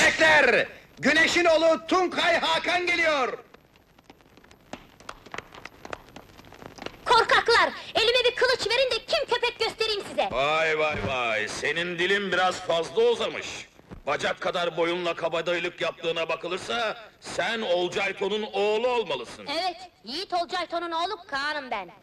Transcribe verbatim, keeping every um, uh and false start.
Köpekler! Güneşin oğlu Tunkay Hakan geliyor! Korkaklar! Elime bir kılıç verin de kim köpek göstereyim size! Vay vay vay, senin dilin biraz fazla uzamış. Bacak kadar boyunla kabadayılık yaptığına bakılırsa, sen Olcayto'nun oğlu olmalısın. Evet, Yiğit Olcayto'nun oğlu Kaan'ım ben.